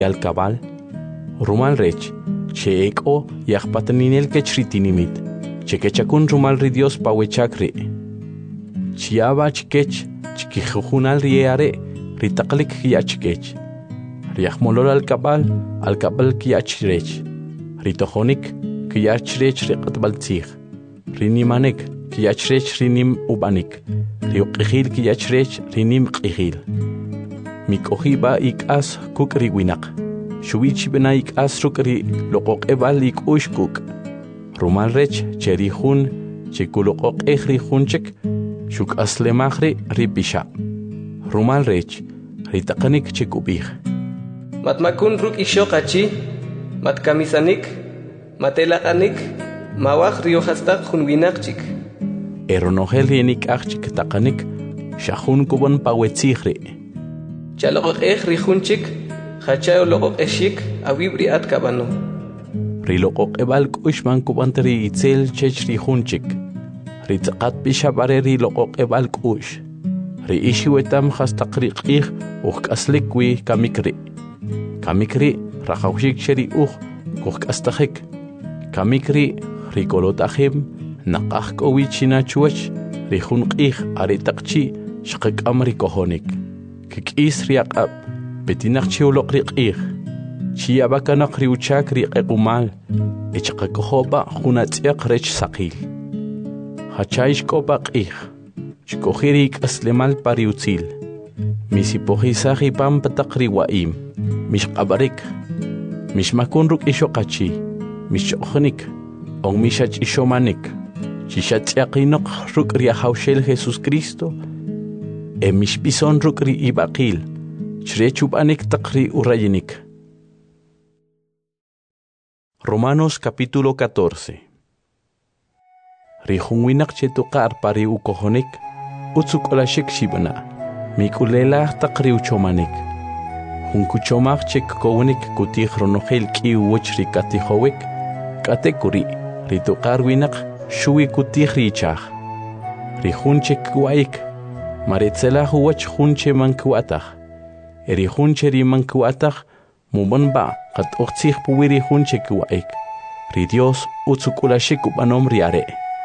alcabal, rumal rech, che eko yahpataninel kechritinimit, che kechakun rumal ri Dios pawechakri. Chiaba chikech, chikijujunal rieare, ritaklik yachkech. Riahmolol alcabal kiyachrech. Ritojonik kiyachrech riqatbaltzig. Rinimanek kiyachrech rinim ubanik. Riuqijil kiyachrech rinim qijil. Mikohiba ikas kuk riwinak. Shuichi bena ikas rukri loqoq ebal ik ushkuk. Rumal rech cherihun chikuloqoq ejrihunchik shuk aslemahri ripisha. Rumal rech ritaqanik chikubih. Matmakun ruk ishoqachi, matkamisanik, matelaqanik, mawaq riohastaq junwinaqchik. Eronogel rienik achchik taqanik, shahun kubon pawetzihri. Chaloqeq rijunchik, hachayo loqoqeshik, awibri atkabano. Riloqoq ebal kushman kubantri itzel chech rijunchik. Ritaqat bishabare riloqoq ebal kush. Riishi wetam hastaqriqih uqaslikwi kamikri. Kamikri rajawshik sheri kuhkastajik. Kamikri rikolotahim naqaj kowichina chuach rijunqih aritaqchi shqik amri kohonik. Kikis riaqab betinaqchi uloqriqih. Chiabakanaq riuchak riqequmal ichqakohoba junatsiaq rech saqil. Hachaish kopaqih chkohirik aslemal pariutzil. Misipohisahi pampataqri waim. Mishqabarik, mishmakunruk ishoqachi, mishoqnik, on mishach ishomanik, chishatsiaqinok rukri ahaushel Jesus Cristo, mishpison rukri ibaqil, chrechubanik taqri urayinik. Romanos capítulo 14. Rijunwinak chetuqar pari ukohonik, utsuk olashik shibana, mikulela taqri uchomanik. Hunkuchomach chek kowenik kutih ronogel ki wochri katihowek katekuri rituqar winak shuwi kutih richach rihunchek kuaik maretzela huwach hunche mankuatach erihunche ri mankuatach mubanba qat oqtsih puwiri hunche kuaik ri Dios utsukulashik ubanom riare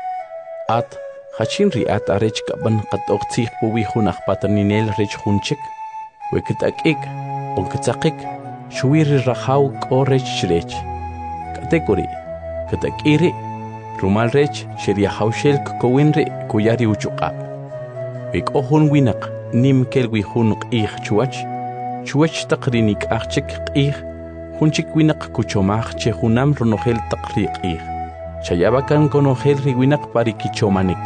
at hachin riat arech kaban qat oqtsih puwi hunach pataninel rech hunchek wekitakik Onkatzakik, shuiri rajau korech shrech. Katekuri, katakiri, rumal rech, sheriahaushel kowinri kuyari uchuqab. Wik ohun winak, nim kelwi hunuk chuach takrinik achik hunchik winak kuchomach che hunam ronogel takriq chayabakan konogel riwinak parikichomanik.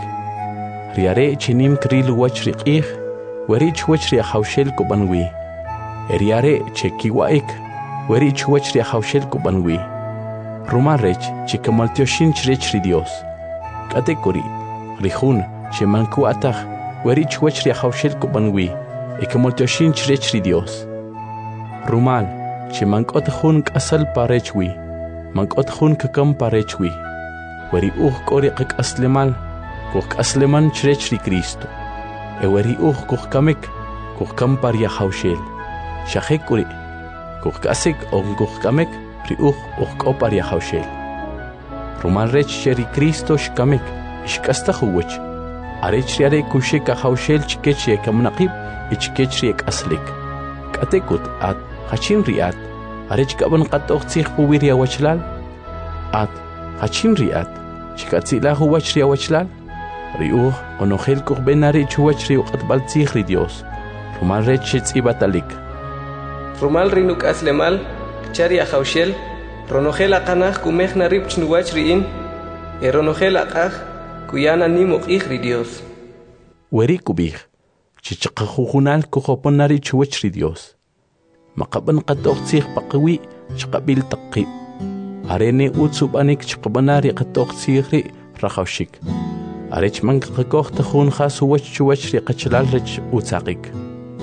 Riare chinim kril wach riqih, werich wach riahaushel kobanwi. Eriare chekiwaik, weri chuach riahaushel kubanwi. Rumarech chikamaltioshin chrech ri Dios. Katekuri, rihun, shemanku atach, weri chuach riahaushel kubanwi, ekamaltioshin chrech ri Dios. Rumal, chemankot hun kasal parechwi, mankot hun kakam parechwi. Weri kori aslemal, asleman chrech ri Cristo. Weri kamek, kam pariahaushel. Shahekuri, kuhkasik o kuhkamek, riuh kopar yahaushel. Rumal rech sheri Cristo shkamek, shkastahuwech. Arech riare kushika haushel chikech yekamnaqib, ichkech riek aslik. Katekut at hachin riat, arech kaban qatoqtsih puwiria wachlal. At hachin riat, chikatzilahu wachria wachlal. Riuh onogel kuhbenari chuwach riuqat baltzih ri Dios. Rumal rech shetzibatalik. Rumal rinuk aslemal, chari ahaushel, ronogel aqanaj kumej narib chnuwach riin, ronogel aqaj kuyana nimok ri Dios. Weri kubij, chichaqajujunal kujoponari chuwach ri Dios. Maqaban qatoqtsih paqwi chqabil taqib. Arene utsubanik chqabanari qatoqtsih ri rajawshik. Arech manqaqoq tajun khasuwach chuwach ri qachlal rech utsaqik.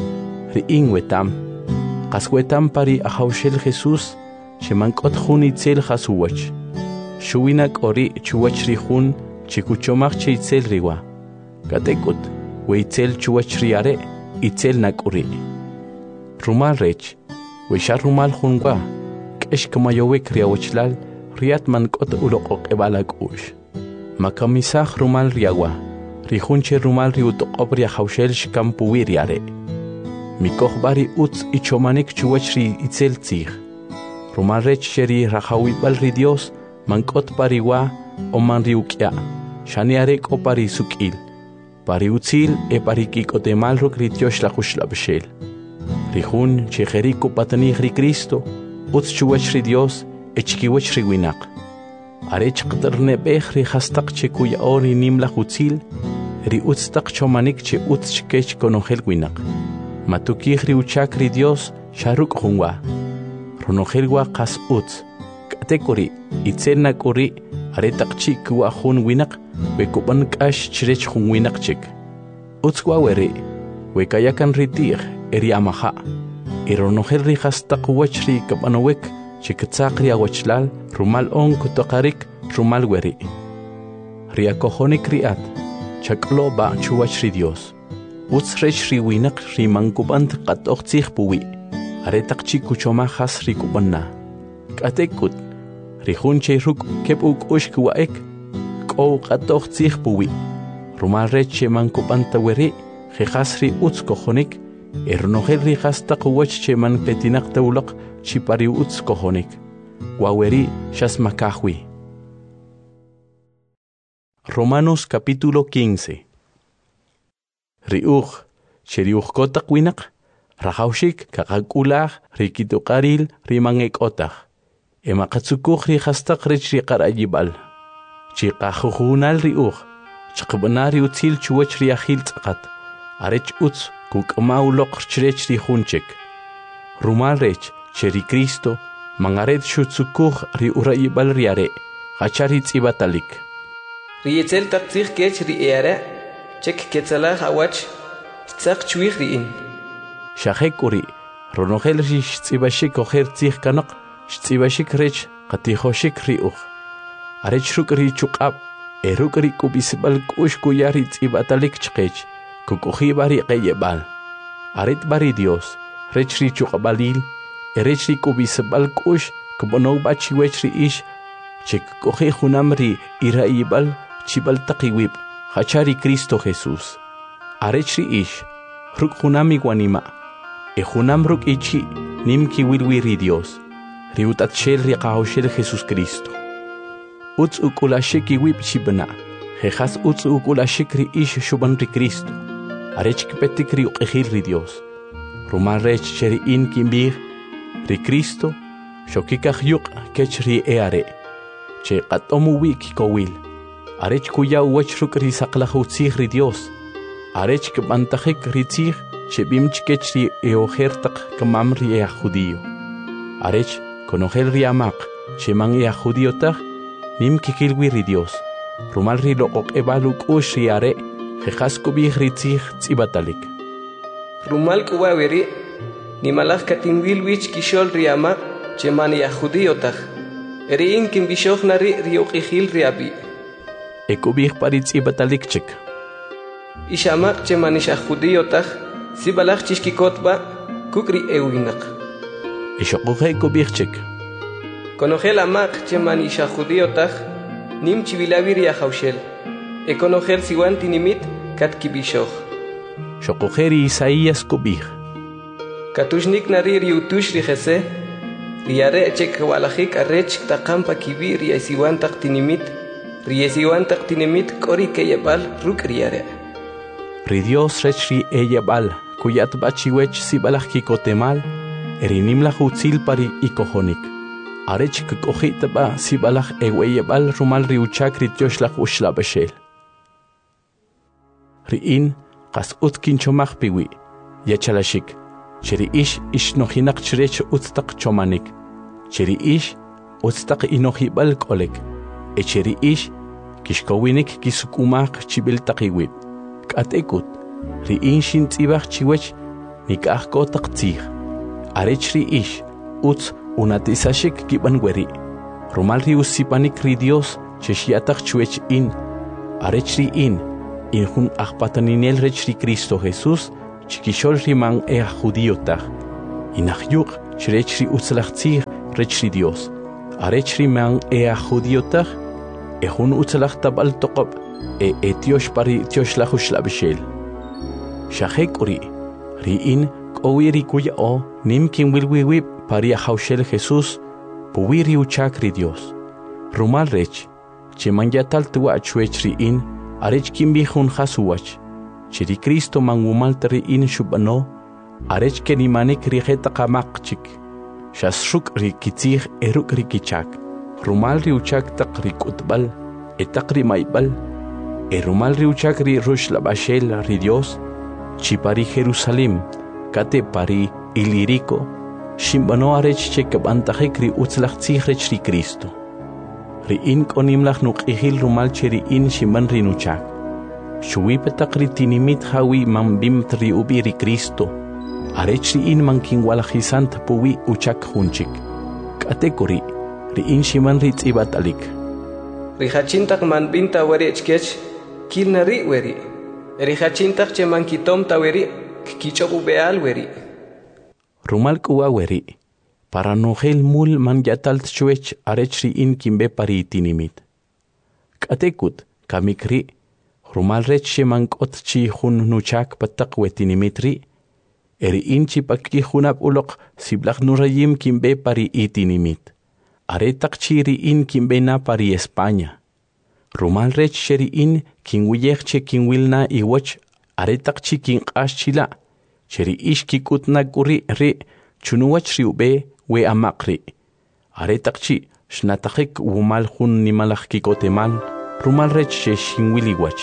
Riin wetam. Qaswetam pari ahaushel Jesus, shemankot jun itzel hasuwach. Shuwinak ori chuwach rihun, chikuchomach che itzel riwa. Katekut, we itzel chuwach riare, itzel nak uri. Rumal rech, Wishar rumal junwa, kesh kamayowek riawachlal, riat man kot ulokok ebalak ush. Makamisach rumal riawa, rihunche rumal riutokob riahaushel shkampuwir yare. Mikoch bari utz ichomanik chuachri itzel tzich. Rumal rech sheri rahawibal ri Dios, mankot pariwa o man riukya, shaniarek o pari sukil. Pari utzil e pari kikotemal ruk rityosh la beshel. Rihun chejeriku patanih ri Cristo, utz chuach ri Dios, echkiwach ri winak. Arech qterne bech ri hastak che kuya ori nim la utzil, ri utztak chomanik che utz chkech konongel winak. Matukih ri uchak ri Dios, sharuk hunwa. Ronohelwa kas utz. Katekuri, itzel nakuri, aretak chik wa hun winak, wekuban kash chirech hun winak chik. Utz waweri, wekayakan ritir, eri amaha. Ironohel ri hastak wachri kapanowek, chiktzakri awachlal, rumal on kutokarik, rumal weri. Riakohonik riat, chaklo ba chuachri Dios. Utz rech ri winak ri mankubant katochtzich puwi. Aretak chikuchomajas rikubanna. Katekut, rihunche ruk kepuk ushkuaek, ko katochtzich puwi. Rumal reche mankubanta weri, jejasri utz kohonik, ernohel rihasta kuwach man petinak taulak chipari utz kohonik. Waweri shas makahwi. Romanos capítulo 15. Riuch, cheriuch kotak winak, Rahaushik kakakulah rikitukaril rimangek otah. Emakatsukuh rihastak rich rikarajibal. Chikahuhunal riuh. Chakbanari utzil chuach riahil tzakat. Arech utz kukamaulok chrech rihunchek. Rumal rech cheri Cristo mangaret shutsukuh riurajibal riare. Hacharitz ibatalik. Rietzel takzich kech riere. Chek ketzalah awach. Tzak chuich riin. Shahekuri, Ronohel rish tzibashik oher tzich kanak, shtzibashik rech, katihoshik riuch. Arech ruk richukab, eruk rikubisbal kush kuyari tzibatalik chkech, kukuhi bari qeyebal. Aret bari Dios, rech richukabalil, erech rikubisbal kush, kubonog bachiwech riish, chek kuhi hunamri iraibal, chibal takiwib, hachari Cristo Jesus. Arech riish, ruk hunami guanima. Ejunam ruk ichi, nimki wilwiri Dios, riutat shel riqahoshel Jesus Cristo. Utz ukulashiki wip chibana, jejas utz ukulashik ri ish shuban ri Cristo, arech kipetik ri uqehil ri Dios. Rumal rech cheri in kimbir, ri Cristo, shokikah yuk kech ri eare, che qatomu wik kowil, arech kuya uwach ruk ri saqlahutzih ri Dios, arech kibantahik ri tzih, Shebim chikechri eohertak kamam ria judío. Arech, conogel riamak, sheman ea judío tag, nim kikilwi Dios. Rumal ri look ebaluk ushiare, jejasko bihritzig tzibatalik. Rumal kuwaweri, nimalach katingwil wich kishol riamak, sheman ea judío tag. Erin kim bishoch nari riokihil riabi. Ekubih paritz ibatalik chik. Ishamak sheman ea judío tag. Si balach chishkikotba, kukri ewinak. Ishokuhe kubirchik. Konogel amak cheman isha judío tag, nim chivilavir yahaushel. Ekonogel siwan tinimit kat kibishoch. Shokuheri Isaías kubir. Katushnik nari riutush rijese, riare chek walachik arech takampa kibir riesiwan tak tinimit, riesiwan tak tinimit kori keyebal ruk riare. Ridios rechri eyebal. Kuyat bachiwech si balach kikotemal, erinim la hutzil pari ikohonik. Arech kukojit ba si balach eweyebal rumal riuchak rityosh la ushla beshel. Riin, kas utkin chomach piwi, yachalashik. Cheri ish nohinak chrech utstak chomanik. Cheri ish, utstak inohibal kolek. Cheri ish, kishkowinik kisukumak chibil takiwib. Katekut. Riin shin tzibach chiwech nikah kotak tzih. Arech ri ish, utz unatisashik kiban weri. Rumal ri usipanik ri Dios, cheshiatak chuech in. Arech ri in hun ahpataninel rech ri Cristo Jesus, chikishol ri man judío tag. Inahyuk chrech ri utzlachtzig rech ri Dios. Arech ri man judiotaj, hun utzlach tabal toqob, etiosh pari tiosh lahush labishel. Shahek uri, ri in kowiri kuya o, nim kin wilwiwib pari haushel Jesús, puwiri uchak ri Dios. Rumal rech, che man yatal tuwa chuech ri in, arech kim bihun hasuwach, che ri Cristo man umal ri in shubano, arech ke ni manik ri heta kamakchik, shasruk ri kitzig eruk ri kichak, rumal ri uchak tak ri kutbal, etak ri maibal, rumal ri uchak ri rush labashel ri Dios, chi pari Jerusalem, kate pari Ilirico, shimbano arech che kabantajek ri utzlachtzig rech ri Cristo. Ri in konimlach nuk ihil rumal che ri in shimban ri nuchak. Shuwi petak ri tinimit hawi man bim tri ubi ri Cristo. Arech ri in man kin walajisant puwi uchak hunchik. Katekori, ri in shimban ri tzibat alik. Ri hachintak man binta weri echkech, kil na ri weri. Ri hachintak che man kitom ta weri, kichobu beal weri. Rumal kuwa weri. Para nogel mul man yatal tchuech arech ri in kimbe pari tinimit. Katekut, kamikri, rumal rech man kot chi hun nuchak patak wetinimit ri, eri in chi pakki hunap ulok siblak nurayim kimbe pari itinimit. Aretak chi ri in kimbe na pari España. Rumal rech sheri in kin wiyech che kin wilna iwach, aretak chi kin chila, cheri ish kikut na guri ri, chunuwach ri ube, we amakri. Aretakchi, shnatakik umal hun nimalach kikotemal, rumal rech she shinwiliwach.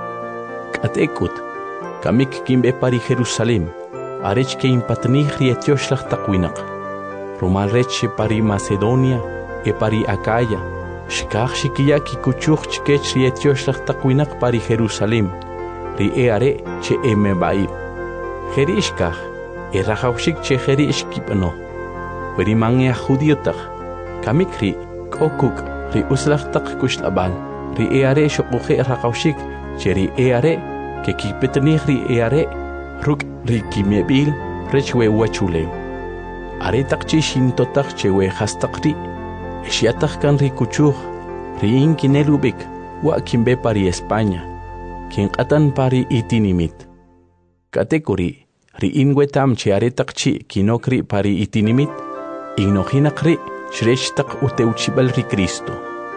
Katekut, kamik kimbe pari Jerusalem, arech ke impatnih rietiosh takwinak. Rumal rech she pari Macedonia, pari Acaya, shkach shikia kikuchuch chkech rietiosh takwinak pari Jerusalem, ri are che emebaib. Jerishkach, rajaushik che jerishkipano. Weri mange judiotak, kamikri, kokuk, ri uslachtak kushlabal, ri eare shokuche rakaushik, cheri eare, ke kipetni ri eare, ruk ri kimebil, rechwe wachuleu. Aretak chi shintotak chewe hastakri, eshiatak kan ri kuchuch, ri inkinelubik, wa kimbe pari España, kin katan pari itinimit. Katekuri, ri inwetam che aretak chi kinokri pari itinimit, ignohinakri shreshtak uteuchibal ri Cristo.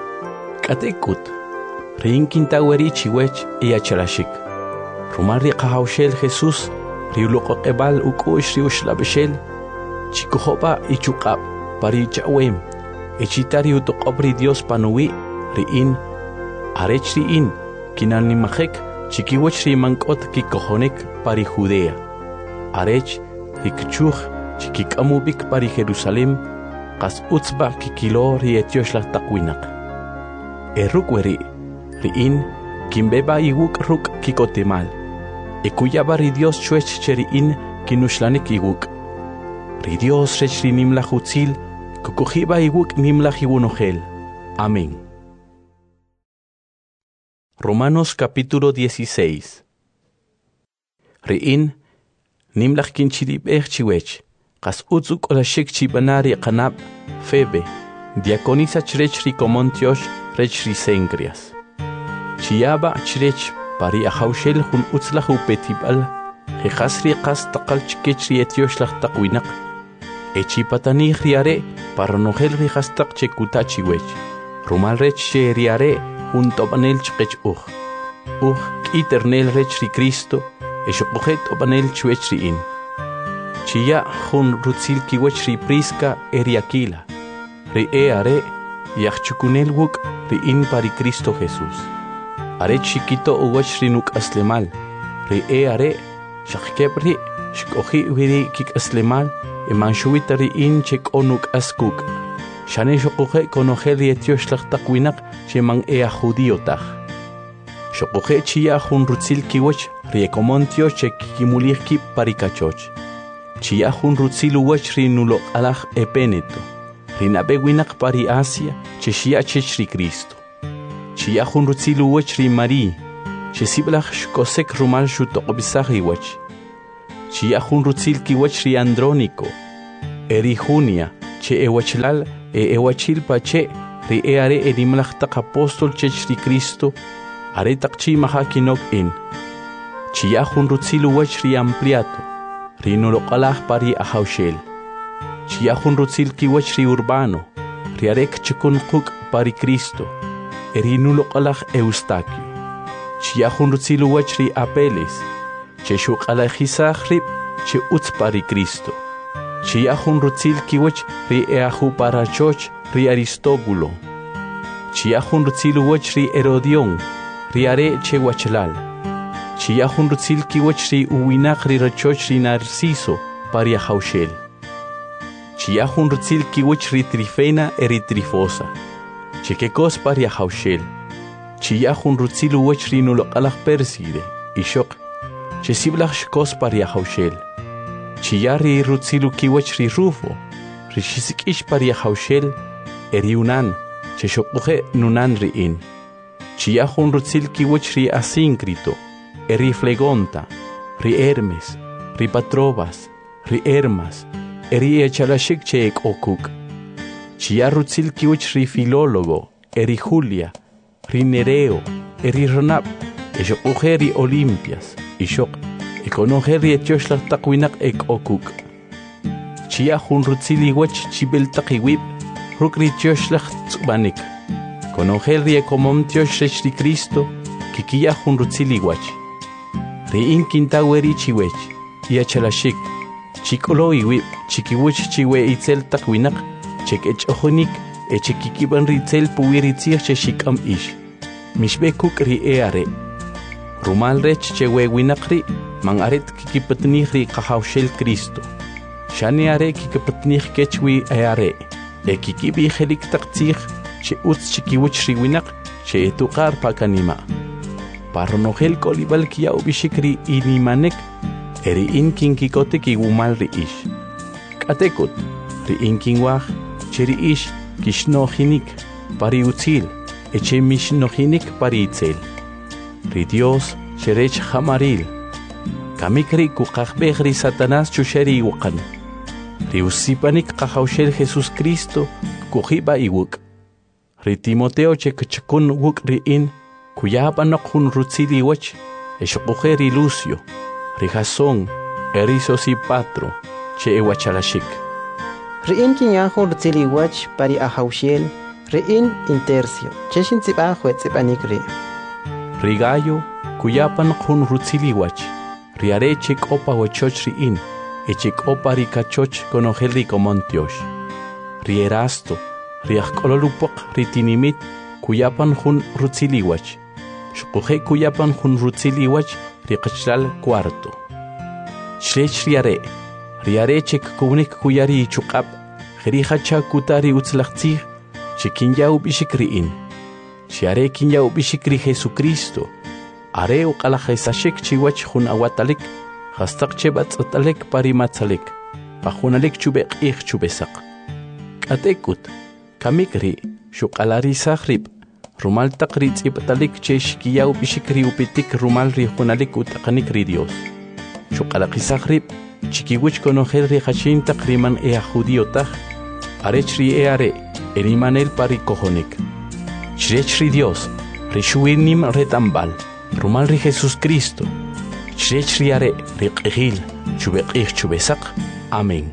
Katekut, rinquintaweri chiwech iacharashik. Rumari kahaushel Jesús, riulokokebal ukush riushlabeshel, chikuhopa ichukap, pari chawem, echitari utokobri Dios panui, riin, arech riin, kinanimajek, chikiwech rimankot kikohonek pari Judea. Arech, rikchuch, chikikamubik pari Jerusalem, kas utzba kikilo rietiosh la takwinak. Erukweri, riin, kimbeba iwuk ruk kikotemal. Ekuyaba ri Dios chuech cheriin kinushlanik iwuk. Ri Dios rech ri nimlach utzil, kukujiba iwuk nimlach iwunogel. Amén. Romanos capítulo 16. Riin, nimlach kinchirib chiwech. Kas utzuk olashik chibanari kanab, Febe, diaconisa chrech ricomontiosh, rech risenkrias. Chiaba chrech pari ahaushel hun utzlach upetibal, jehasri kas takal chkech rietiosh lach takwinak. Echipatani riare, paranogel rihastak chekutachiwech. Rumal rech che riare, hun tobanel chkech kiternel rech ri Cristo, eshokujet tobanel chwech riin. Chia hun rutzil kiwech ri Prisca eriakila, ri eare, yachchukunel wuk ri in pari Cristo Jesús. Are chiquito uwech ri nuk aslemal, ri eare, shakebri, shkohi wiri kik aslemal, emanchuita ri in chek onuk askuk. Shane shokuhe konogel rietiosh lach takwinak, chemang judiotaj. Shokuhe chia hun rutzil kiwech ri ekomontio chek kimulich pari kachoch. Chia hun rutzilu wech rinulo alach epeneto, rinabewinak pari Asia, che shia chech ri Cristo. Chia hun rutzilu wech ri Mari, che siblach shkosek rumal shutokobisach iwech. Chia hun rutzil ki wech ri Andrónico, eri Junia, che ewachlal ewachilpa che ri are erimlachtak apostol chech ri Cristo, are takchi mahakinok in. Chiyahun rutzilu wach ri ampliato, ri nolokalah pari ahaushel. Chiyahun rutzil kiwach ri urbano, ri arek chikun kuk pari Cristo, eri nolokalah Eustaquio. Chiyahun rutzilu wach ri apeles, che shukalajisach rib, che utz pari Cristo. Chiyahun rutzil kiwach ri eahu parachoch ri Aristóbulo. Chiyahun rutzilu wach ri Herodion, ri are che wachlal. Chiyahun rutzil kiwach ri uwinak ri rachoch ri Narciso pari ahaushel. Chiyahun rutzil kiwach ri Trifena eri Trifosa. Chekekos pari ahaushel. Chiyahun rutzilu wach ri nolokalach Perside, ishok. Chesiblach shkos pari ahaushel. Chiyari rutzilu kiwach ri Rufo, ri shisikish pari ahaushel, eri unan, cheshokuhe nunan riin. Chiyahun rutzil kiwach ri Asíncrito, eri Flegonta, ri Hermes, ri Patrobas, ri Hermas, eri echalashik che ek okuk. Chiyar rutzil kiwach ri Filólogo, eri Julia, ri Nereo, eri Ronab, eshokuhe ri Olimpias, ishok. Ikonoheri etioshlar takwinak ek okuk. Chiyahun rutzili wach chibel takiwib, rukri tioshlar tsubanik. Konoheri ekomom tioshresh ri Cristo, kikiyahun rutzili wach. Riin kintaweri chiwech, iachalashik. Chikolo iwib, chikiwach chiwe itzel takwinak, chek echohonik, echekikiban ritzel puwiritzir cheshikam ish. Mishbekuk ri eare. Rumal rech chewe winakri, mang aret kikipatnih ri kahaushel Cristo. Shani are kikipatnih kechwi are. Kikibi helik taktzich, che utz chikiwich ri winak, che etukar pakanima. Parnohel kolibal kia ubishikri inimanek, eri inkin kikote ki umal ri ish. Katekut, ri inkin wach, che ri ish kishnohinik, pari utzil, eche mishnohinik pari itzel. Ri Dios cherech hamaril. Kamikri kukakbehri Satanás chusheri iwakan. Ri usipanik kahaushel Jesus Cristo kuhiba iwuk. Ri Timoteo chekachakun wuk riin kuyapanok hun rutzili wach eshokuheri Lucio. Ri Jasón eri Sosipatro che ewachalashik. Riin kinyahun rutzili wach pari ahaushel. Riin intercio cheshin tsiba huetzipanik ri. Rigayo, kuyapan kun rutziliwach, riare chek opa wachoch riin, echek opa rikachoch konohel rikomontiosh. Rierasto, riachkololupok ritinimit, kuyapan kun rutziliwach. Shukuhe kuyapan kun rutziliwach, rikachlal cuarto. Shrech riare chek kunik kuyari chukap, jerihacha kutari utzlachtzir, chekinyau bishik riin. Chiare kinya ubishikri Jesucristo, are uqalajesashik chiwach hun awatalik, hastak chebat atalek parimatzalik, pahunalik chubek ich chubesak. Katekut, kamikri, shukalari sahrib, rumal takrit ibtalik chesh kiya ubishikri upitik rumal ri hunalik utakanik ri Dios. Shukalaki sahrib, chikiwich konohel ri hashin takriman ea judiotah, arech ri eare, erimanel pari kohonik. Chrechri Dios, rishuinim retambal, rumal ri Jesus Cristo, chrechri are riqihil, chubeqih chubesak, amén.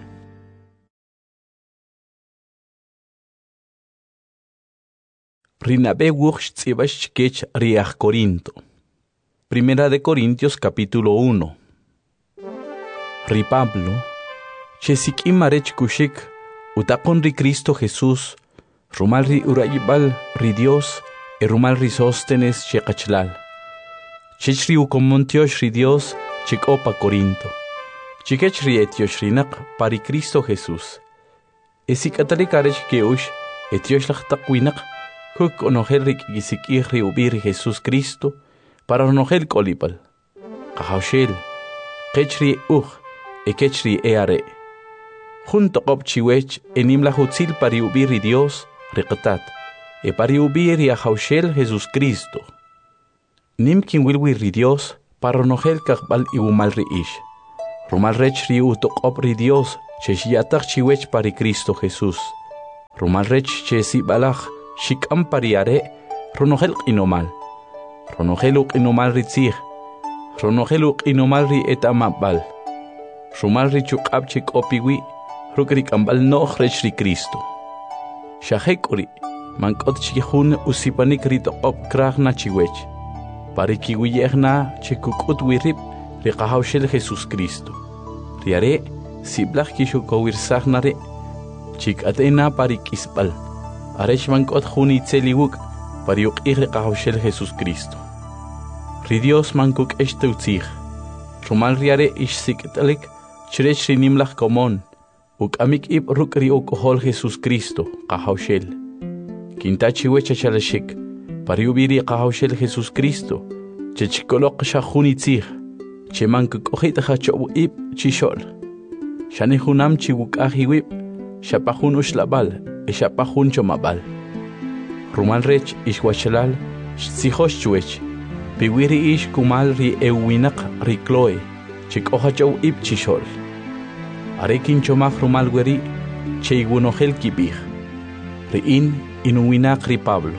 Rinabe wuch tzibash kech riach Corinto. Primera de Corintios capítulo 1. Ri Pablo, chesik imarech kushik, utakon ri Cristo Jesús, rumal ri urayibal ri Dios, rumal ri Sóstenes chekachlal. Chechri ukomontiosh ri Dios, chekopa Corinto. Chikech ri etiosh rinak pari Cristo Jesús. Esikatalik arech keush, etiosh lachtakwinak, kuk onohel rik gisikih ri ubir Jesús Cristo, para onohel kolibal. Kahaushel, kechri ekechri eare. Junto kop chiwech enim la hutzil pari ubir ri Dios, riqtat, pari ubir y ahaushel Jesús Cristo. Nimkin wilwi ri Dios, para onohel kakbal iumal ri ish. Rumal rech ri utok op ri Dios, Cheshiatak chiwech pari Cristo Jesús. Rumal rech chesi balach shikam pariare ronogel inomal. Ronogeluk inomal ritzig. Ronogeluk inomal ri etamabal. Rumal richuk abchik opiwi rukrik ambal no rech ri Cristo. Shahekuri mankot chihun usipanik ritop krach na chiwech. Parikiwiyehna chikukut wirip riqahawshel Jesus Cristo. Riare siblach kishukowirsachnare chik atena parikisbal. Arech mankot juni tseliwuk pariuk riqahawshel Jesus Cristo. Ri Dios mankuk eshtutzig. Rumal riare ishsikitalik chrech rinimlach komon. Uk amik ib rukri okohol Jesus Cristo qahawshel. Kintachi wecha chalashik. Pariubiri qahawshel Jesus Cristo. Chechkolok shahuni tzig. Chemankuk ojita hachobu ib chishol. Shani hunam chiwuk ahiwib. Shapahun ushlabal. Shapahun chomabal. Rumal rech ishwachalal. Shtsihosh chuech. Piwiri ish kumal ri ewinak ri kloe. Chik ohachobu ib chishol. Arekin chomach rumal weri. Cheigunogel kibig. Riin inuwinak ri Pablo.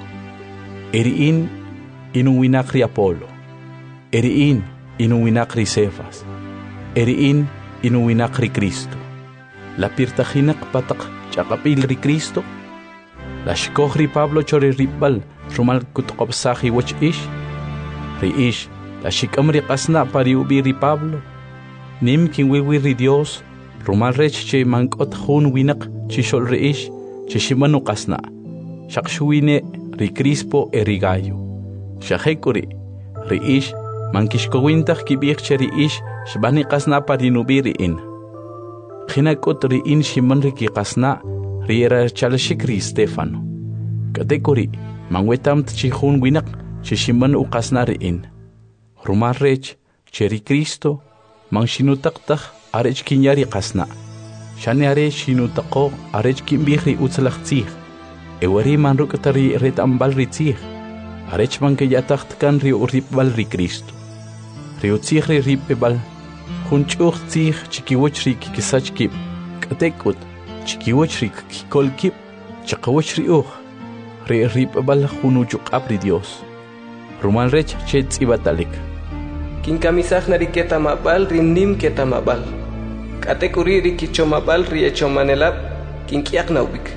Eriin inuwinak ri Apolo. Eriin inuwinak ri Cefas. Eriin inuwinak ri Cristo. La pirtajinak patak chakapil ri Cristo. La shkoh ri Pablo chori ribal rumal kutkopsahi wach ish. Ri ish la shikam ri qasna pariubi ri Pablo. Nim kinwiwi ri Dios rumal rech che mankot hun winak chishol ri ish chishimanu qasna. Shakshuine ri Crispo erigayo. Shahekuri ri ish mankishkowintach kibich ri ish shbani qasna parinubiri in. Khinakot ri in shiman ri ki qasna ri era chalashik ri Stefano. Katekuri mangwetam tchihun winak chishiman u qasna ri in. Rumar rech cheri Cristo mangshinutaktak arech kinyari qasna. Shani are shinutako arech kimbih ri utzlachtzig. Ewari manrukatari retambal ritzig. Arech mankayatachtkan ri uripbal ri Cristo. Ri utzig ri ripebal. Hunchuch tzig chikiwoch ri kikisach kip. Katekut chikiwoch ri kikol kip. Chakawoch ri uch. Ri ripebal hunuchuk apri Dios. Rumal rech chetz ibatalik. Kinkamisach na ri ketamabal ri nim ketamabal. Katekuri ri kichomabal ri echomanelab kinkiak naubik.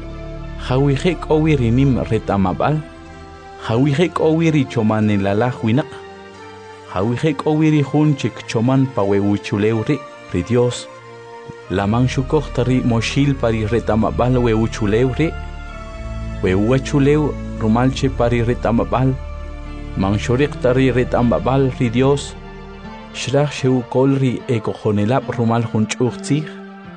Hawihek owiri nim retamabal. Hawihek owiri choman la huinak. Hawihek owiri hunchik choman paweuchuleuri ri Dios. La manchukohtari moshil pari retamabal weuchuleuri. Weuachuleu rumalche pari retamabal. Manchoriktari retamabal ri Dios. Shrach sheukolri ekojonelab rumal hunchuchtzig.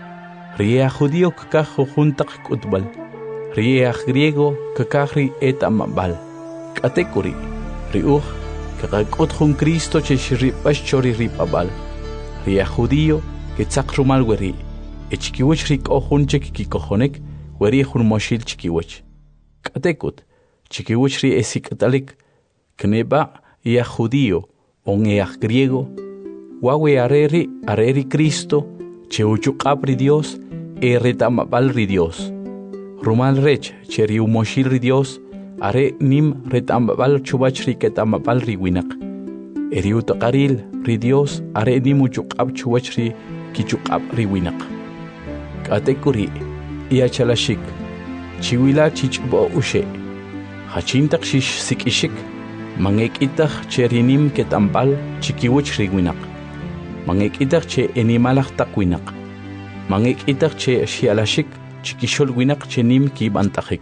Ria judío kakajo juntak kutbal. Riach griego kakahri etamabal. Katekuri riuch kakakot jun Cristo cheshripash chori ripabal. Riach judío ketzak rumal weri. Echkiwech rik ojun chekikojonek weri jun moshil chikiwech. Katekut chikiwech ri esikatalik kneba iach judío on each griego. Wawe areri Cristo cheuchukapri Dios retamabal ri Dios. Rumal rech cheri umoshil ri Dios are nim retambal chubach ri ketamabal ri winak. Eri utakaril ri Dios are nim uchukab chubach ri kichukab ri winak. Katekuri iachalashik chiwila chichbo ushe. Hachintak shish sikishik mangekitach cheri nim ketambal chikiwach ri winak. Mangekitach che enimalach tak winak. Mangekitach che shialashik chikishol winak chenim ki bantahik.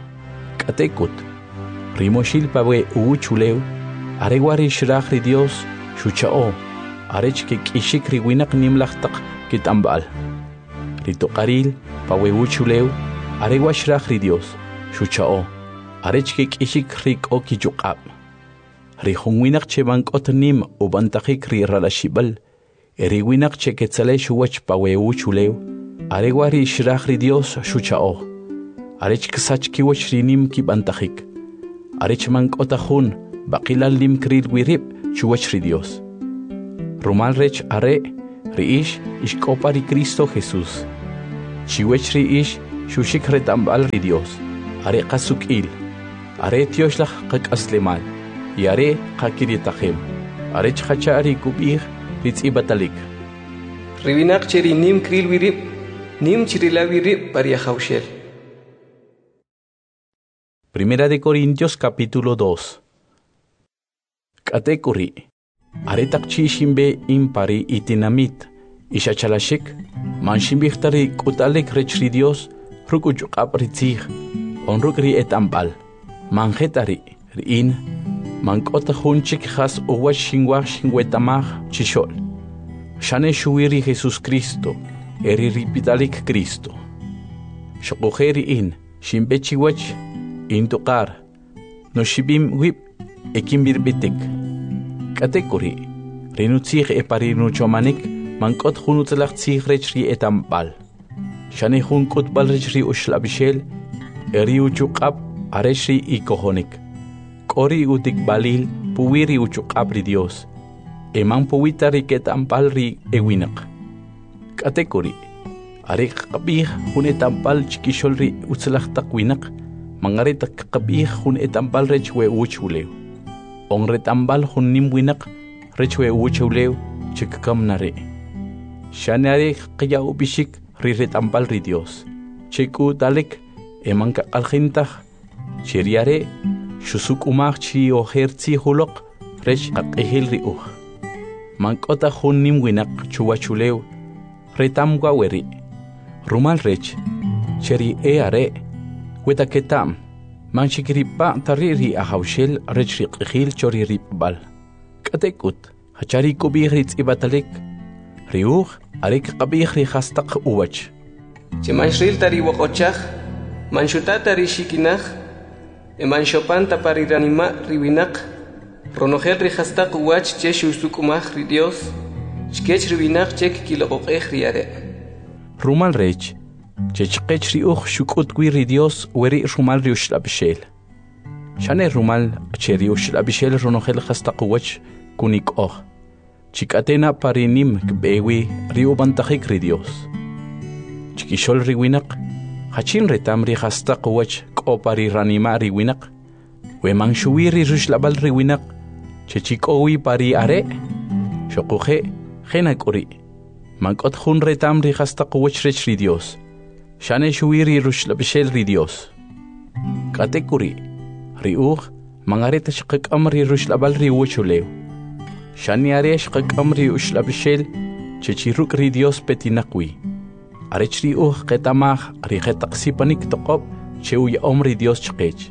Katekut rimoshil pawe uuchuleu aregwari shrach ri Dios shuchao arech ke kishik ri winak nimlachtak kitambal. Ritokaril pawe uuchuleu aregwa shrach ri Dios shuchao arech ke kishik rik o kichukab. Ri winak che bankot nim u bantahik ri ralashibal. Eri winak che ketzale shuwach pawe uuchuleu aregwari shrach ri Dios shuchao. Arech ksach kiwach rinim ki bantahik. Arech mankotajun bakilal lim kril wirip shuwach ri Dios. Rumal rech are riish ishkopa ri Cristo Jesús. chiwech ri ish shushik retambal ri Dios are qasuk'il are tioslaj qak'aslemal y are qakiritajem are chhacha ri kub'ij ri tz'ibatalik Riwinaq cheri nim kril wirib nim chirila wirib pariajaushel. Primera de Corintios capítulo 2. Katekuri aretak chishimbe impari itinamit ishachalashik manshimbixtari kutalek rechri Dios rukuchukap ritzig onrukri etambal manjetari rin mankota hunchik has uwach shingwach shingwetamaj chishol shane shuiri Jesus Cristo eri ripitalik Cristo shokojeri in shimbechiwach intukar no shibim wip ekimbirbitik katekuri rinutzig eparinuchomanik mankot hunutzlach tsigrechri etambal shane hunkot balrechri ushlabishel eri uchuqab areshri ikohonik kori utik balil puwiri uchuqab ri Dios eman puwitari ketambal ri ewinak katekuri arik qabih hunetampal chikisholri utzlach takwinak mangaritak qabih hunetampal rechwe uchulew onretambal hunnim winak rechwe uchulew chikkam nare shanare qya ubishik ri retambal ri Dios chiku dalek emanka alkhintah chiriare shusuk umach chi ohertsi hulok rech aqihil ri mankota hunnim winak chuwachulew retam gwaweri rumal rech cheri are wetaketam manchikripa tariri ahawshel rech riqihil chori ripbal katekut hachari kubih ritzibatalik riuh arik qabih ri khastaq uwach Chimanshril tari wakochaj manshutata ri shikinaj emanshopan tapariranima riwinaq ronojel ri khastaq uwach che shusukumaj ri Dios chkech riwinaq chek kiloqoqej riare rumal rech chechqech ri shukut gwi ri Dios weri rumal ri ushlabishel shane rumal cheri ushlabishel ronojel khastaq uwach kunik chikatena parinim kbewi ri ubantajik ri Dios chikishol ri winaq hachin retam ri khastaq uwach k'opari ranima ri winaq weman shuwiri rushlabal ri winaq chechikowi pari are shoquje jenakuri mankot hun retam ri khastaq uwach rech ri Dios shane shuwiri rushlabishel ri Dios katekuri ri mangareta shqaqam ri rushlabal ri uwachulew shani are shqaqam ri ushlabishel chechiruk ri Dios petinaqwi arechri qetamaj ri qetaqsipanik toqob cheuya omri Dios chqech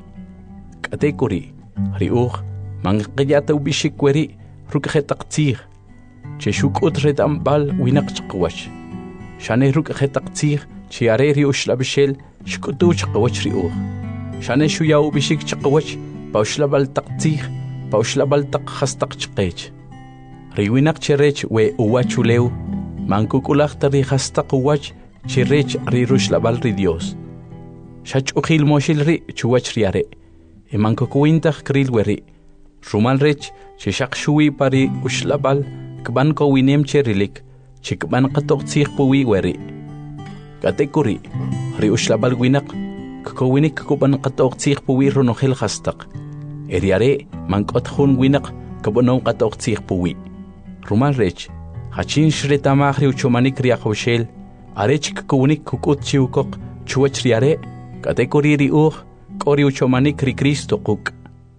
katekuri ri manqiyata ubishikweri ruk qetaqtzig cheshukut retambal winak chqwach shane ruk qetaqtzig chiare ri ushlabishel shkutu chqwach ri shane shuya ubishik chqwach paushlabal taqtzig paushlabal taq khastaq chqech ri winak cherech we uwachulew mankukulaqta ri khastaq uwach chirech ri rushlabal ri Dios shach'uqil moshil ri chuwach riare emankukuwintaq kril weri rumal rech chishaq shuwi pari ushlabal kban kowinem cherilik chikban qatoqtzig puwi weri katekuri ri ushlabal winaq kowinik kuban qatoqtzig puwi ronojel khastaq eriare mankot hun winaq kabonon qatoqtzig puwi rumal rech hachin shretamaj ri uchomanik ri aqoshel arech kunik kukut chiukoq chuwach riare katekuri ri kori uchomanik ri Cristo kuk.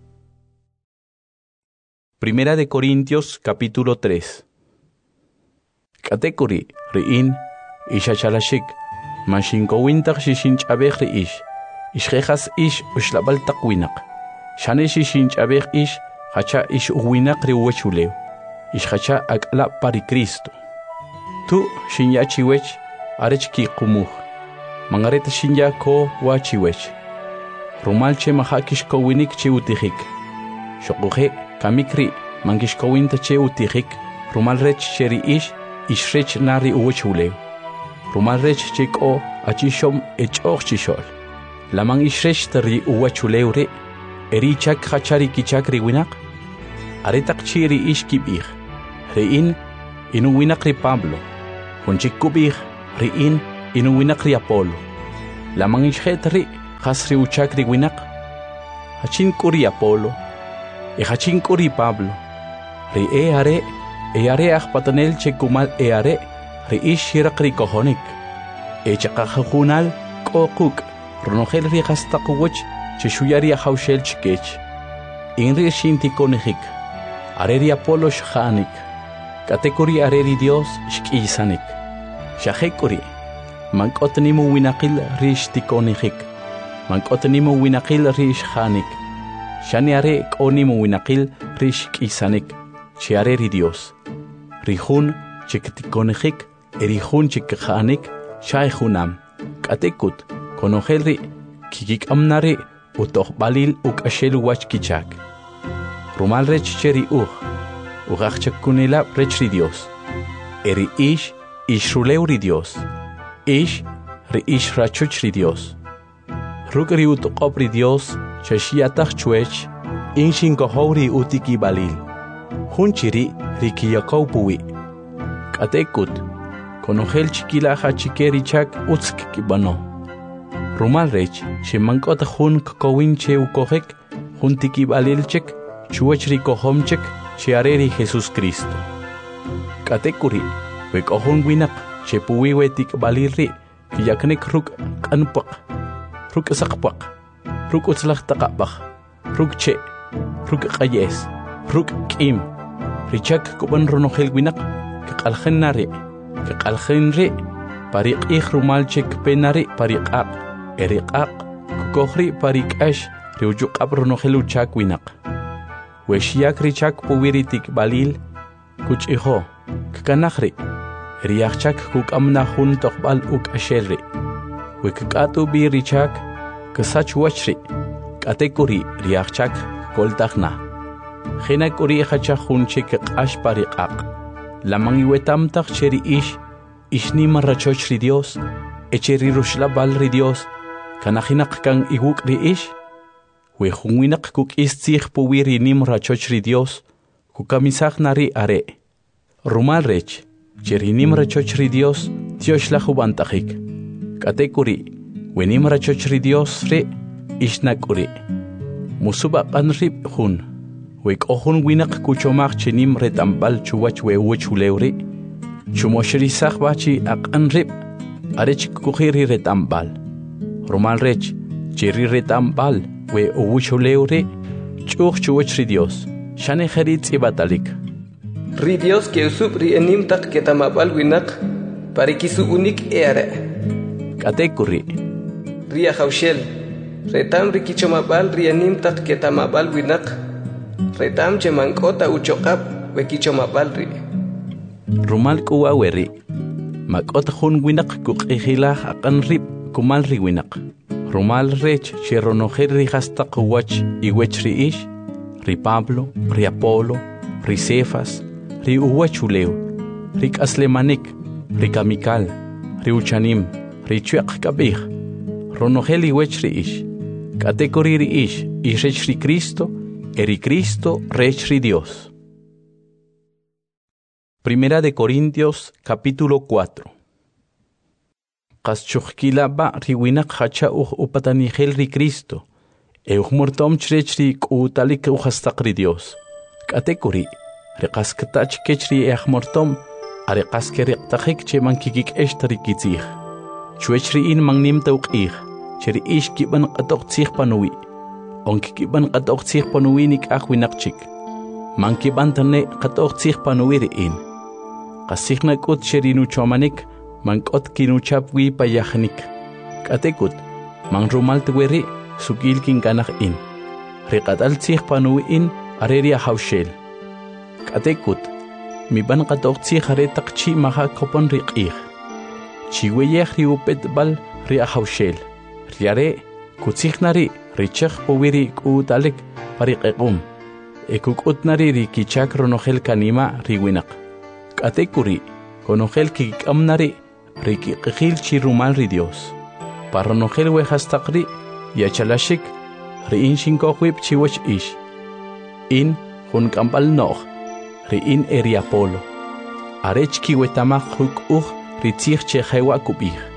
Primera de Corintios capítulo 3. Katekuri riin ishachalashik manshinkowintaq shishinch'abej ri ishjejas ushlabal taqwinaq shane shishinch'abej hacha uwinaq ri uwachulew hacha ak'la pari Cristo tu shinyachiwech arech kiqumuj mangareta shinya ko wachiwech rumal che mahakishkowinik che utijik shoquje kamikri mangishkowinta che utijik rumal rech cheri ishrech nari uwachulew rumal rech cheko achishom ech'oj chishol lamang ishrech tari uwachulew re erichak hachari kichak ri winaq aretaq chiri kib'ij riin inu winaq ri Pablo hunchik kub'ij riin inu winak ri Apolo. Lamang ishjet ri has ri uchak ri winak. Hachin kuri Apolo. Hachin kuri Pablo. Ri are patanel che kumal are ri ishirak ri kohonik. Chakajunal kokuk ronogel ri hastakuwach che shuyari haushel chikech. Inri shinti konejik. Areri Apolo shanik. Katekuri areri Dios shkisanik. Shahekuri. Mankotnimu winakil rish tikonijik. Mankotnimu winakil rish hanik. Shani are konimu winakil rish kisanik. Chiareri Dios. Rihun chiktikonijik. Erihun chikhanik. Shaihunam. Katekut. Konojelri. Kikik amnari. Utoh balil ukashel wachkichak. Rumal rech cheri Ugachchakunila rechri Dios. Eri ishruleuri Dios. Ri rachuchri Dios. Rukri utokopri Dios, chashiatach chuech, inshin kohori utiki balil. Hunchiri rikiyakaupuwi. Katekut, konogel chikila hachikeri chak utsk kibano. Rumal rech, shimankot hun kokowinche ukohek, huntiki balilchek, chuechri kohomchek, chiareri Jesus Cristo. Katekuri, wekohon winak, chepuwi wetik balirri, kiyaknek ruk kanpak, ruk sakpak, ruk utzlach takapach, ruk che, ruk kayes, ruk kim, richak kuban ronogel winak, kakalhenari, kakalhenri, parik rumalchek penari parikak, erikak, kukohri parikash, riujuk ronogelu chak winak. Weshiak richak puwiritik balil, kuch iho, kakanakri, riachak kuk amna hun tokbal uk ashelri. Wekatu bi richak, kasach wachri, katekuri riachak koltakna. Hinakuri hachahun chik ash parikak. Lamang iwetam tak cheri ishni marrachochri Dios, echeri rushlabal Dios, kanahinak kang iguk ish. Wehunwinak kuk istzich puwiri nim rachochri Dios, kukamisak nari are. Rumal rech, cheri nim rachochri Dios, Dios la jubantajik. Katekuri, wenim rachochri Dios re, ishnakuri. Musubak anrip hun, wek ohun winak kuchomak chenim retambal chuwach wewuchuleuri, chumoshri sakbachi ak anrip, arech kukhiri retambal. Rumal rech, cheri retambal, we uwuchuleure chuchri Dios shane kharit ibatalik ri Dios que usub ri enim tak ketamabal winak parikisu unik eare katekuri ri haushel retam ri kichomabal ri enim tak ketamabal winak retam chemankota uchokap we kichomabal ri rumal kuwaweri makot hun winak kuqihila aqan rib kumal ri winak Rumal rech cheronojer ri hastaq wach iwech ri ish, ri Pablo, ri Apolo, ri Cefas, ri uwachuleu, ri kaslemanik, ri kamikal, ri uchanim, ri chuak kabih, ronogel iwech ri ish, katekori ri ish, rech ri Cristo, eri Cristo rech ri Dios. Primera de Corintios, capítulo 4. Qaschukhkila ba riwinak hacha upatanihel ri Cristo. Mortom chrechri utalik uhastaqri Dios. Katekuri, riqaskatach kechri mortom, ariqaskeri tajik cheman kikik eshtari kitzih. Chuechri in mangnim tauqih, cheri ish kiban qatok tzih panui. Onki kiban qatok tzih panui nik ahwinakchik. Man kiban tane qatok tzih panui in. Qasiknak ut cheri nuchomanik, Mankot kinuchap wi payahnik. Katekut, mang rumal tuweri, sugil kin kanach in. Riqatal tsih panu in, areria haushel. Katekut, mi ban qatok tsih aretak chi maha kopon riqih. Chiweyeh riupet bal ria haushel. Riare, kutsih nari, richech powiri kuutalik pariqequm. Ekukut nari rikichak ronogel kanima riwinak. Katekuri, konogel kikam nari, Riki qihil chirumal ri Dios. Parronogel wehastaqri, yachalashik, ri in shinkohuip chiwach ish. In hun kampal nog, ri in eri Apolo. Arech kiwetamach huk ri tzich chehewa kubih.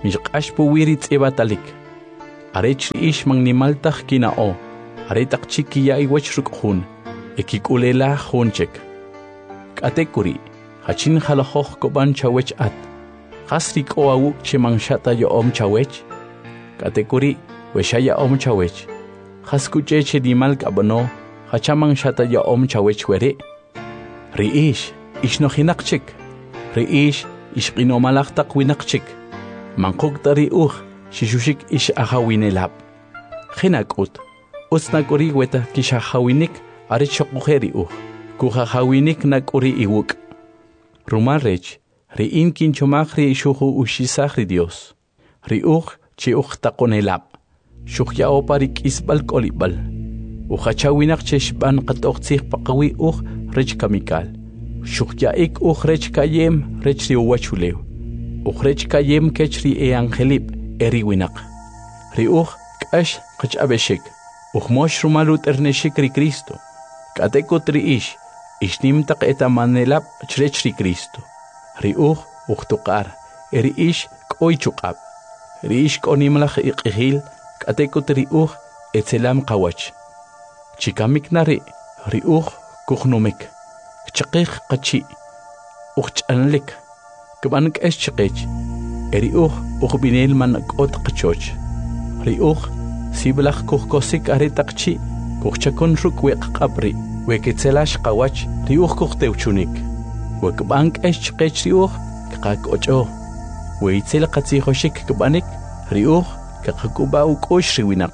Mijqash puwiri tsebatalik. Arech riish magnimaltak kinao. Aretak chikiya iwach rukhun. Ekikulela hunchek. Katekuri. Hachin halahoch koban chawech at. Hasrik o awuk chemangshata yo chawech. Katekuri. Weshaya chawech. Haskuche dimal kabano. Hachamang shata ya chawech were. Riish. Ishnohinakchik. Riish. Ishqinomalaktak winakchik. Mankuk tari shishushik ish ahawinelab. Hinakut. Usnakuri weta kishahawinik arichokujeri Kuhahawinik nakuri iwuk. Rumarech. Riin kinchomagri ishuhu ushisagri Dios. Chi takonelab. Shukhya oparik isbal kolibal. Uhachawinak cheshban qatoqtsig paqawi rech kamikal. Shukhya ik rech kayem rech riuwachulew. Rech kayem kechri angelib eriwinak. Kash qachabeshik. Mosh rumalut erneshik ri Cristo. Katekot riish. Ishnimtak etamanelab chrech ri Cristo. Tukar. Riish koichukab. Riish konimlach iqihil. Katekot etzelam kawach. Chikamik nari. Kuhnumik. Chakik kachi. Chanlik. Kabank eschikech. Binel man ot kachoch. Siblach kuhkosik aretakchi. Kuchakon rukwe qabri. Weketzelash kawach. Kuhteuchunik. Wekbank eschikech kak ocho. Weitzel katzihoshik kabanik. Kakakuba ukoshiwinak.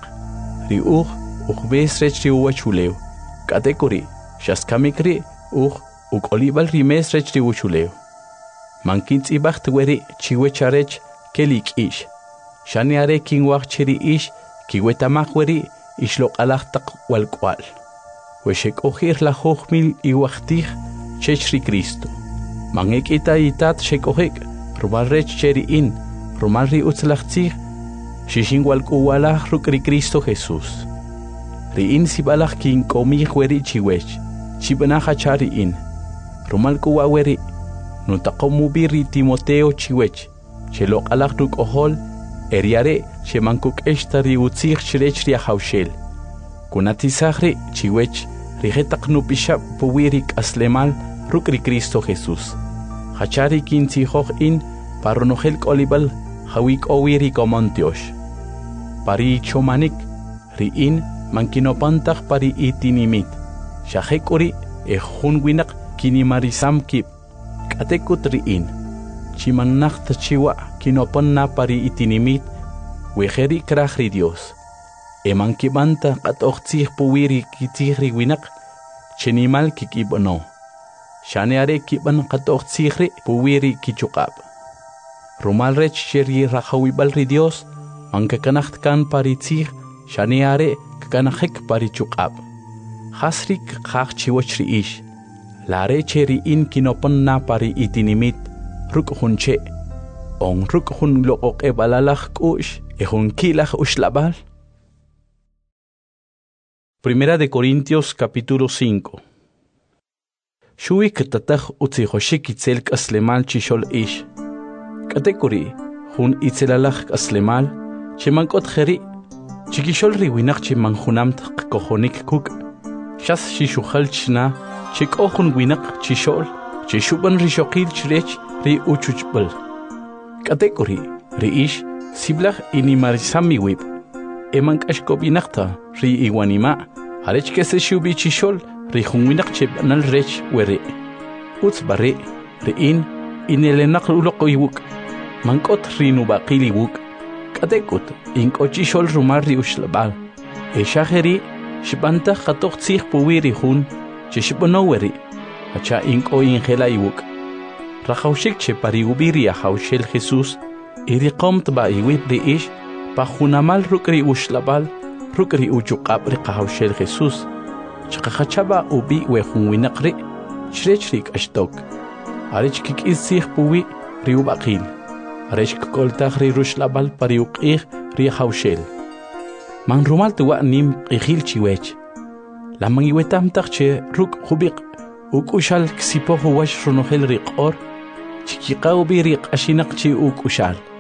Besrech riuwachulew. Katekuri. Shaskamikri. Ukolibal rimesrech riuchulew. Mankins ibacht weri chiwecharech kelik ish. Shaniare kinwach chiri ish kiwetamach weri ishlok alachtak walkwal. Weshek ohir la hochmil iwachtich chechri Cristo. Mangek itat shekohek rumalrech cheri in rumalri utzlachtzich shishin walkuwalach rukri Cristo Jesús. Riin sibalach kin komich weri chiwech chibanach achari in rumalkuwa weri Nutakomubiri Timoteo chiwech, Shelok alaktuk ohol, eriare, Shemankuk eshtari utzich chrechria haushel. Kunatisagri chiwech, Rigetak nupishap puwirik aslemal, Rukri Cristo Jesús. Hachari kintihoch in, Paronogel kolibal, Hawik owiri komontiosh. Pari chomanik, Riin, Mankinopantach pari itinimit. Shahekuri, Ejunwinak, Kinimarisam kip. Katekut riin. Chimanakta chiwa kinoponna pari itinimit. Wejeri krahri Dios. Emankibanta katochtzih puwiri kitihri winak. Chenimal kikibano. Shaneare kiban katochtzihri puwiri kichukab. Rumalrech sheri rahawibal ri Dios. Mankakanachtkan pari tzih. Shaneare kakanahek pari chukab. Hasrik kach chiwachri ish. Lare cheri in kinoponna pari itinimit rukhunche on rukhun look ebalalach kush ehun kilach ushlabal. Primera de Corintios capítulo 5. Shuik tatach utzihoshik itzelk aslemal chishol ish. Katekuri hun itzelalach aslemal chemankot kheri chikishol riwinach chimanhunamt kohonik kuk shas shishukhal chna Chik ohun winak chishol, chishuban rishokil chrech ri uchuchbal. Katekuri, riish, siblach inimarisami wib. Emank ashkobinakta, ri iwanima, arech kese shubi chishol, ri hunwinak chebanal rech were. Utzbare, riin, inelenak uloko iwuk. Mankot rinubakili wuk. Katekut, inko chishol rumar ri ushlabal. Eshaheri, shibanta katoch tzich puwiri hun. Chishiponoweri, hacha inko ingela iwuk. Rahaushik che pariubiri a haushel Jesús, iriqomt ba iwib ish, pa hunamal rukri ushlabal, rukri uchukab riqahaushel Jesús. Chakachaba ubi we hunwinakri, shrechrik ashtok. Arich kik isih puwi riubakil. Arich koltagri rushlabal pariukih ri haushel. Man rumal tuwa nim ihil chiwech. Lamang iwetam takche ruk hubik ukushal ksipohu wash runohel riqor chikiqaw bi riq ashinak chi ukushal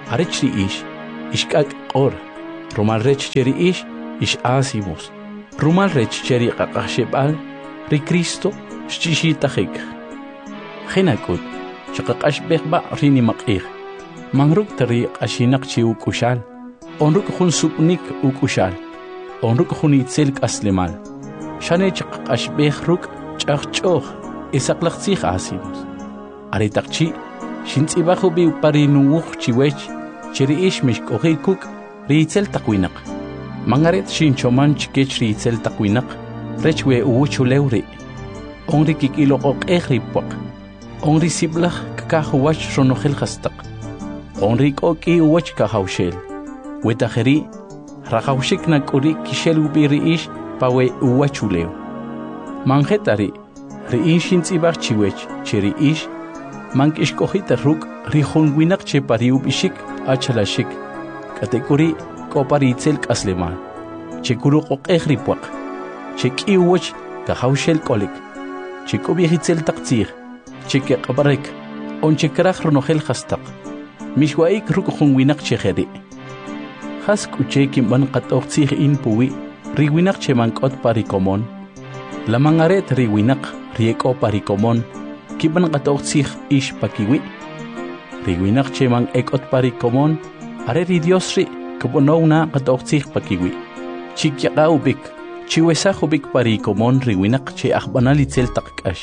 arech ri ish kak qor rumal rech cheri ish asimos rumal rech cheri qaqashebal ri Cristo shchishitahik khinakut chaqaqash begba rini maqir mangruk tari qashinak chi ukushal onruk khun supnik ukushal onruk khun itzel kaslemal shane chaqaqash begruk chaqchoh isaqlaqtsih asimos aritakchi shintsibajo bi parinuuj chiwech cheri mishkohikuk riitzel taqwinaq mangaret shinchoman chikech riitzel taqwinaq rechwe uwuchulewri onri kikiloqoq ehripwaq onri siblaj kakahuwach ronojel hastaq onri koki uwach kahawshel wetajeri rajawshik nakuri kishel ubiri pawe uwachulew manjetari riinshintzibaj chiwech cheri mankishkojita ruk rijunwinaq che pariubishik achalashik katekuri koparitzel kaslemal che kuruqoq ehripwaq che kiwach kahawshel kolik che kubihitzel taqtzir che keqabarek on che kraj ronojel hastaq mishwaik ruk junwinaq che jeri has kuche kimban qatoqtzih in puwi riwinaq che mankot parikomon la mangaret riwinaq rieko parikomon kiban qatoqtzih pakiwi riwinaq che man ekot parikomon are ri Dios ri kubonowna qatoqtzih pakiwi chikyaqaubik chiwesajubik parikomon riwinaq che ajbanalitzel taqk'ash.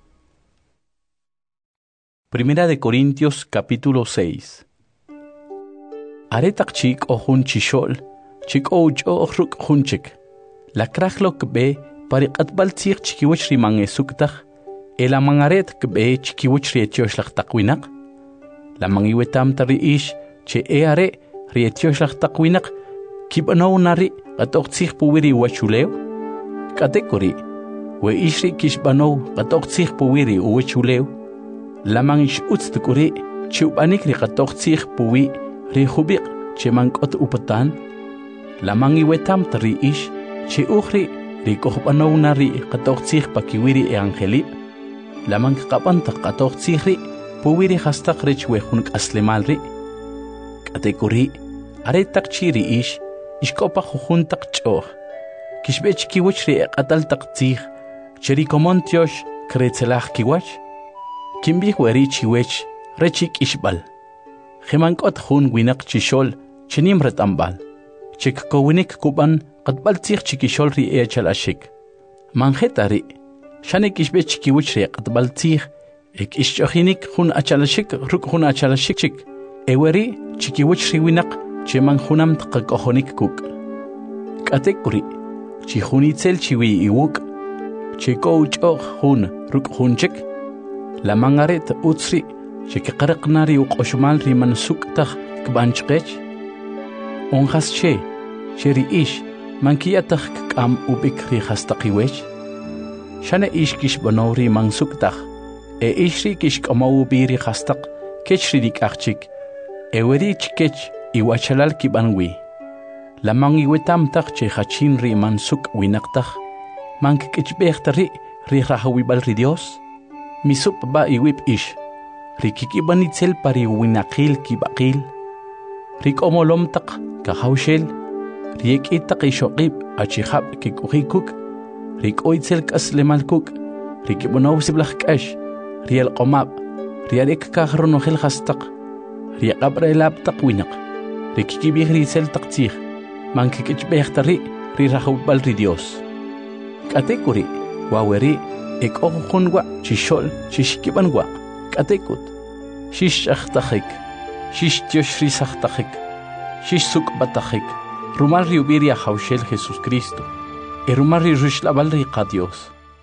Primera de Corintios capítulo 6. Aretaq chik ohun chishol chik ouch ruk hunchik la krajlo kbe pariqatbal tzih chikiwach riman esuktaj el amangaret kbe chikiwach rietioshlag taqwinaq la mangiwetam tari che are rietioshlag taqwinaq kibanow nari qatoqtzih puwiri wachulew katekori we ishri kishbanow qatoqtzih puwiri wachulew la mangish utstukuri chiubanik ri qatoqtzih puwi ri hubiq che mankot upatan la mangiwetam tari che ukhri ri kohbanow nari qatoqtzih pakiwiri angeli la manqapanta qatoqtzih ri puwiri hastaq rech wejun aslemal ri katekori aretaq chiri ishkopa jujuntaq ch'oj kishbech kiwach ri qatal taqtzih cheri komontiosh kretzelaj kiwach kimbih weri chiwech rechik ishbal Gemankot jun winaq chishol chinim retambal chik kowinik kuban qatbal tzih chikishol ri echalashik manjetari shanek ishbe chikiwich ri qatbal tzih ek ishchohinik jun achalashik ruk jun achalashik chik eweri chikiwich ri winaq cheman junam tqakohonik kuk katekuri chi junitzel chiwi iwuk chiko uchoq jun ruk junchik la mangaret utsri chiki qaraqnari uqoshmal ri mansuktaj kbanchqech onjas cheri mankiyataj k'am ubik ri hastaqiwech shane kish banori mansuktaj ishri kish k'amaw biri hastaq kechri dik'aqchik eweri chikech iwachalal kibanwi la mangiwetamtaj che hachin ri mansuk winaqtaj mankik'chb'ejtari ri rahawibal ri Dios misup ba iwip rikikibanitzel pari winaqil kibaqil rikomolomtaq kahawshel riekitaq ishoqib achihab kikuhikuk rikoitzel kaslemalkuk rikibanawsiblaj k'ash riel qomab rialek kahronojel hastaq riaqabrelabtaq winaq rikikibij ritzel taqtzij mankik'chb'ejtari ri rahawbal ri Dios katekuri waweri ek'ojunwa chishol chishkibanwa katekut shish achtajik shish tioshrisachtajik shish sukbatajik rumal riubiria hawshel Jesus Cristo rumal rishlabal riqa Dios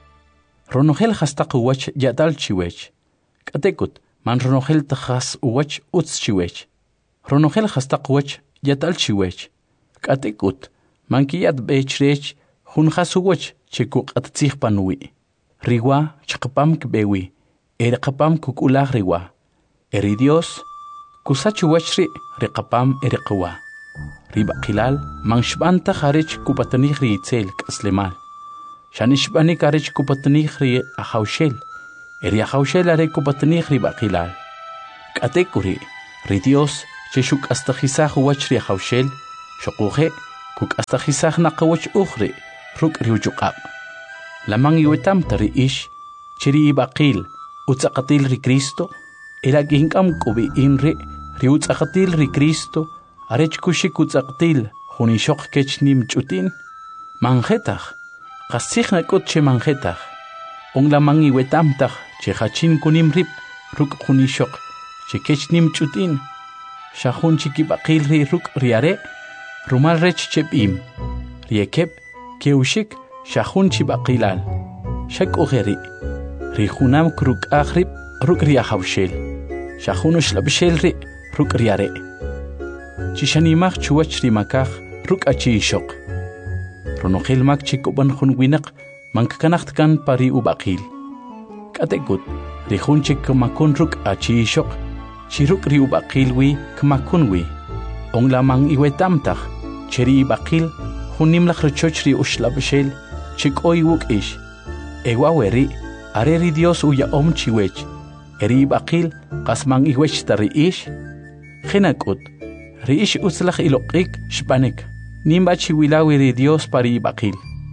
ronojel hastaq uwach yatal chiwech katekut man ronojel tajas uwach utz chiwech ronojel hastaq uwach yatal chiwech katekut man kiyat bechrech jun hasuwach chekuk attzih panwi riwa chqapam kbewi erqapam kukulah riwa eri Dios kusachu wachri riqapam eriqwa ribaqilal manshbanta kharich kupatani ritzel kaslemal shanishbani karich kupatani ri ahawshel eri ahawshel are kupatani ribaqilal katekuri ri Dios che shuk astajisaj wach ri hawshel shoquje kuk astajisaj naqawach ukhri ruk riujuqab lamang iwetam tari ish chiri ibaqil utzaqatil ri Cristo elaginkam kubi inri riutzaqatil ri Cristo arech kushik utzaqatil junishok kechnim chutin manjetaj qasijna kut che manjetaj on lamang iwetam taj che hachin kunim rip ruk junishok che kechnim chutin shahun chikibaqil ri ruk riare rumal rech chepim riekep keushik shahun chibaqilal shak ugeri ri junam kruk akhrib ruk ria hawshel shahun shlabshel ri ruk riare chishanimach chuwach ri makaj ruk achi shok ronogel mak chikoban hun winaq mankanacht kan pari ubaqil katekut ri hun chik makun ruk achi shok chiruk ri ubaqil wi kmakun wi on lamang iwetamtaj cheri baqil hunim lakhrochoch ri ushlabshel chikoy wuk ish ewaweri areri Dios uya chiwech eri baqil qasmang iwech tari ish khinakut ri ish uslakh iloqik shpanek nimba chiwilawi ri Dios pari baqil.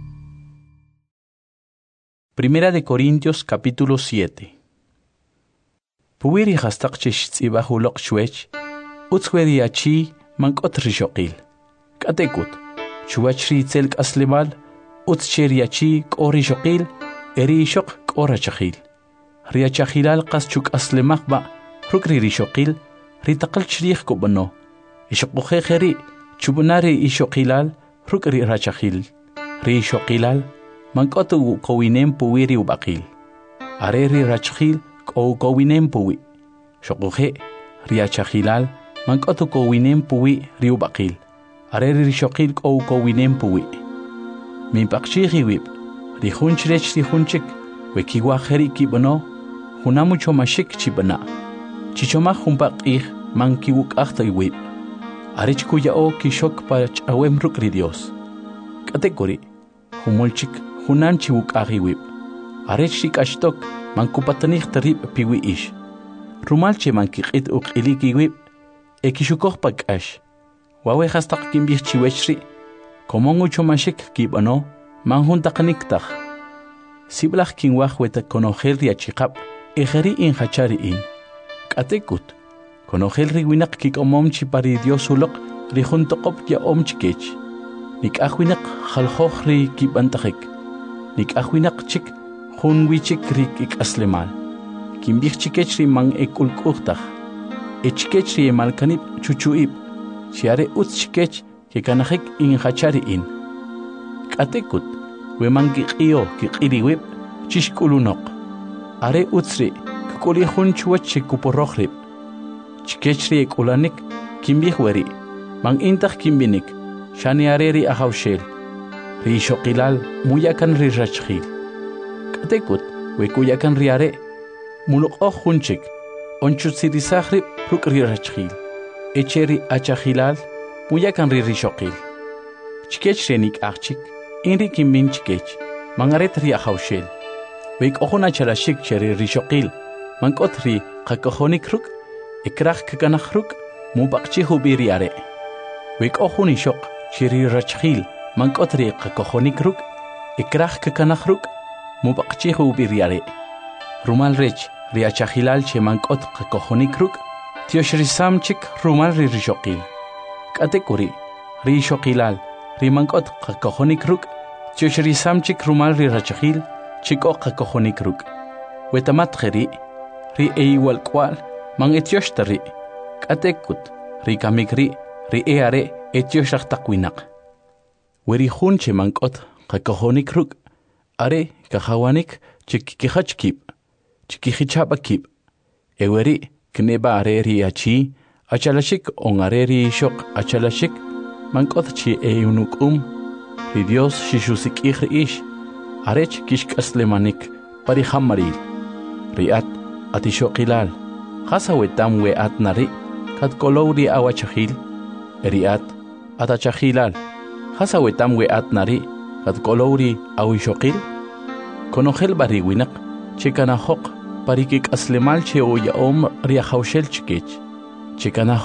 Primera de Corintios capítulo 7. Puwiri hastaq chishtsiba huloq shwech utswedi achi mankot rishoqil katekut chuachri tselk aslimal utscheri achi qori shoqil eri shoq qora chakhil ria chakhilal qaschuk aslimaq ba rukri rishoqil ritaqal chrikh kobano ishoqoxe kheri chubunari ishoqilal rukri rachakhil ri shoqilal mankot qowinem puwiri ubaqil areri rachkhil kowinem puwi shoqoxe ria chakhilal mankot kowinem puwi ri ubaqil areri shoqil kowinem puwi min paqchigi wib ri hunchrech ri hunchik wekiwa kheri kibano hunamu chomashik chibana chichoma humpaqih mankiwuk ahtay wib arich kuyao kishok pach awem rukri Dios kategori humolchik hunan chiwuk ahi wib arich shikashtok mankupatanich tarib piwi ish rumalche mankiqit uqiliki wib ekishukoj pakash wawe hastaq kimbih chiwechri komongu chomashik kibano manhuntaqniktaj siblaj kinwaj weta konojel riachiqab ejeri inhachari in katekut konojel riwinaq kikomomchi pari Dios uloq rijuntoqop ya omchkech nikajwinaq khaljoj ri kibantajik nikajwinaq chik hunwichik rik ikaslemal kimbih chikech ri man ekulqujtaj echkech ri malkanib chuchuib chiare utchkech ke kanajik inhachari in katekut we mankiqio kiqiriwib chishkulunoq are utsri kukuli hunchuach kuporojrib chikech ri ekulanik kimbih weri man intaj kimbinik shani areri ahawshel ri shoqilal muyakan ri rachkhil katekut we kuyakan ri are muloqo hunchik onchutsirisajrib rukri rachkhil echeri achahilal muyakan ri rishoqil chikech renik achik inri kimbin chikech mangaret ri ahawshel weik ohuna charashik cheri rishoqil mankot ri qakohonik ruk ikraj kakanaj ruk mubaqchi hubiri are weik ohuni shoq cheri rachkhil mankot ri qakohonik ruk ikraj kakanaj ruk mubaqchi hubiri are rumal rech ri achahilal che mankot qakohonik ruk tioshrisam chik rumal ri rishoqil katekuri ri shoqilal ri mankot qakohonik ruk tioshrisam chik rumal ri rachkhil chiko qakohonik ruk wetamat kheri ri eiwal kwal man etioshtari katekut ri kamikri ri eare etioshach takwinaq weri hun che mankot qakohonik ruk are kahawanik chik kihachkib chikihichapakib eweri kneba areri achi achalashik on areri shok achalashik mankot chi eunukum ri Dios shishusik ish arech kishkaslemanik pari hamaril riat atishoqilal khasawetam we atnari kat kolowri awachahil riat atachahilal khasawetam we atnari kat kolowri awishoqil konojel bari winaq chikana hoq parikik aslemal che o yaom ria hawshel chikech chikana hoq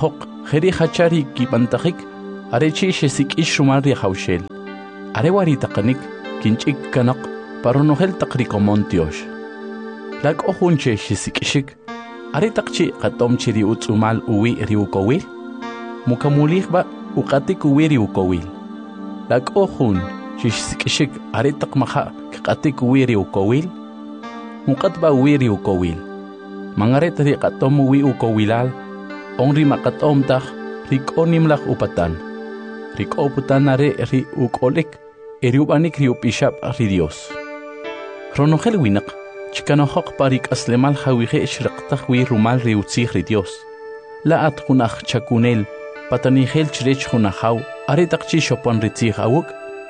Jeri hachari kipantajik, arechi shesik rumal ri haushel. Arewari taqanik, kinchik kanak, paronogel taqrikomontiosh. Lak ohunche shesik aretaqchi qatomchi ri utsumal uwi ri ukowil. Mukamulijba uqatik uwi ri ukowil. Lak ohun shesik aretaq maha qatik uwi ri ukowil. Muqatba uwi ri ukowil. Mangaret ri qatom uwi ukowilal. Onri maqatom taq rikonimlaq upatan. Rikoputan are ri ukolik eriubanik ri upishap ri Dios. Ronogel winak chikanohok parik aslemal hawije shriqtaq wi rumal ri utzig ri Dios. La at hunaj chakunel patanigel chrech hunahaw aretaqchi shopon ri tzig awuk.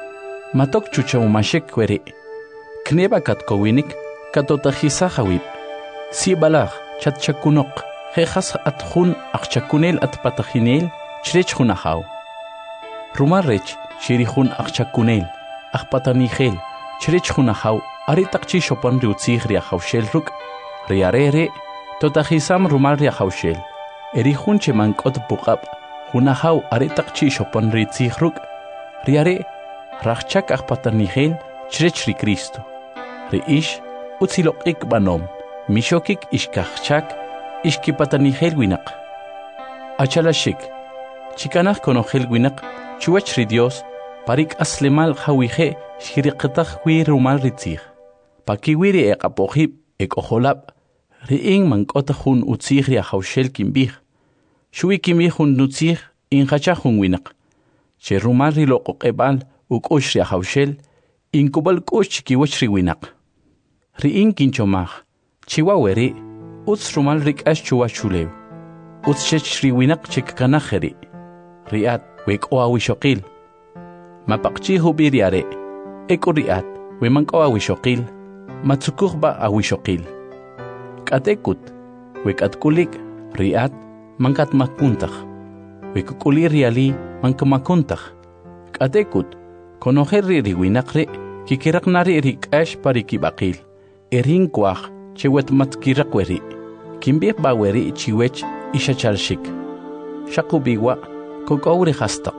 Matok chuchawmashek kwere. Kneba katkowinik katotajisa hawib. Si balag chatchakunok. Jejas atjun akchakunel atpatajinel chrech hunahaw. Rumarrech shirihun akchakunel akpatanigel chrech hunahaw aritaqchi shopan riutzig riahawshel ruk riarere totajisam rumal riahawshel erihun chemankot puqab hunahaw aritaqchi shopan ritzig ruk riare rachchak akpatanigel chrech ri Cristo riish utziloqik banom mishokik ishkachchak Ishkipatanigel winak. Achalashik. Chikanaj konogel winak. Chuach ri Dios. Parik aslemal hawije shiriqtaq wi rumal ritzig. Pakiwiri eqapohib ekojolab. Riing mankotajun utzig riahawshel kimbij. Shui kimbijun nutzig inhachajun winak. Che rumal riloqoqebal ukush riahawshel. Inkubal kush chikiwach ri winak. Riing kinchomaj. Chiwaweri. Uts rumal rik as chua chulew. Uts chech riwinak chik kanajeri. Riat wek oa wishokil. Mapakchi hubiriare. Eko riat wemank oa wishokil. Matsukuhba a wishokil. Katekut wek atkulik riat mankat makuntaj. Wek kuli riali mankamakuntaj. Katekut konojer riwinakre kikiraknari rik ash parikibakil. Erin kwaj. Chewet matkirakweri. Kimbih baweri chiwech ishachalshik. Shakubiwa kokowri hastaq.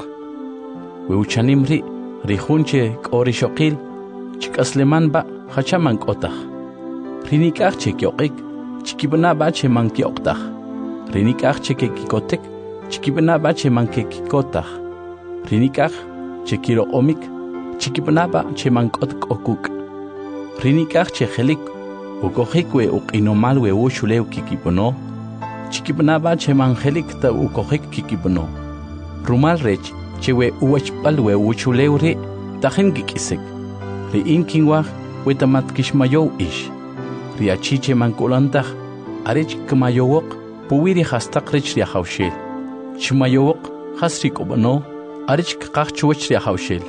Weuchanimri rihunche korishokil chikasleman ba hachaman kotaj. Rinikaj chekyokik chikibna ba cheman kyoktaj. Rinikaj chekekikotek chikibna ba cheman kekikotaj. Rinikaj chekiro omik chikibna ba cheman kotkokuk. Rinikaj chejelik ukojikwe ukinomalwe ushuleu kikipono. Chikipnaba chemangelik ta ukojik kikipono. Rumal rech chewe uachpalwe uchuleu re tajen kikisek. Ri inkinwaj wetamat kishmayow ish. Ri achiche mankulantaj arech kmayowok puwiri hastaq rech riahawshel. Chmayowok hasrik obano arech kaqchuwech riahawshel.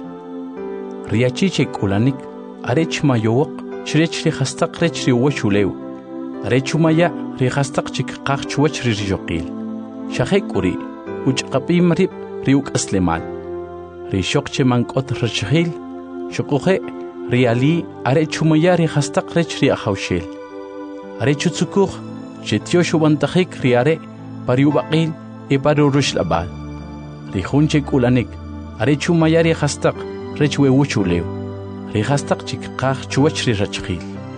Ri achiche kulanik arech mayowok Chrech ri hastaq rech ri wachulew. Rechumaya ri hastaq chik qaqchuach ri rijoqil. Shahekuri uchqapim rib ri ukaslemal. Ri shokche mankot rachhil. Shokuhe ri ali arechumaya ri hastaq rech ri ahawshel. Arechutsukuh chetiyoshu bantajik ri are pariubaqil e parurush-labal. Ri hunchek ulanik arechumaya ri hastaq rech we wachulew. Ri hastaq chik qaq chuwach ri rachkhil.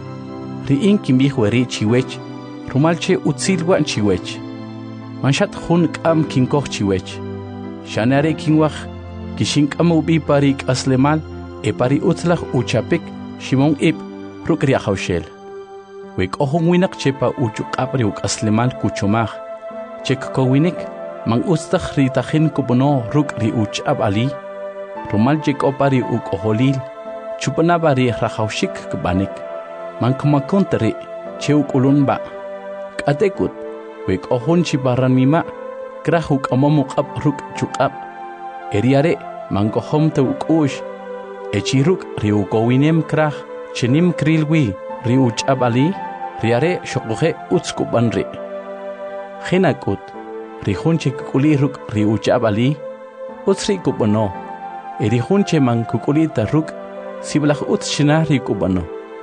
Ri inkimbij weri chiwech, rumalche utzilwa chiwech. Manshat hun k'am kinkoj chiwech. Shanare kinwaj, kishink'am ubi parik aslemal, e pari utzlaj uchapik, shimon ib, ruk riahawshel. Wek ohun winak chepa uchuqab ri uk aslemal kuchomaj. Chek kowinik, man ustaj ri tajin kubono ruk ri uchab ali. Rumal chek opari uk oholil, chupanabari rajawshik kbanik. Mankamakontari cheuk ulunba. Katekut, wek ohun chibaranima, krahuk amamukab ruk chukab. Eriare, mankohom te ukush. Echiruk riukowinem krah, chenim krilwi, riuchabali, riare shokuhe utskubanri. Hinakut, rihunche kukuliruk riuchabali, utsri kubano. Erihunche mankukulita ruk, siblah utshina rikubano.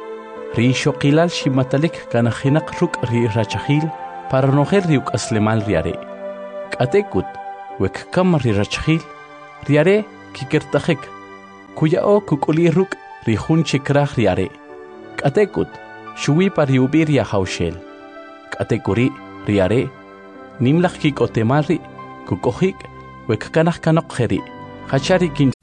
Ri shokilal shimatalik kanahinak ruk ri rachahil, para noher riuk aslemal riare. Katekut, wek kamri rachkhil riare kikertajek kuyao kukuliruk rihun chikraj riare katekut shuwi pariubir ya haushel katekuri riare nimlaj kikotemari kukojik wek kanaj kanokjeri hachari kin.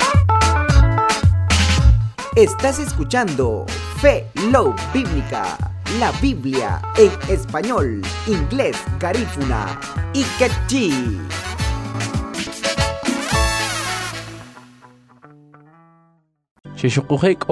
Estás escuchando Fe Love Bíblica, la Biblia en español, inglés, garífuna y quechí. Shishukujek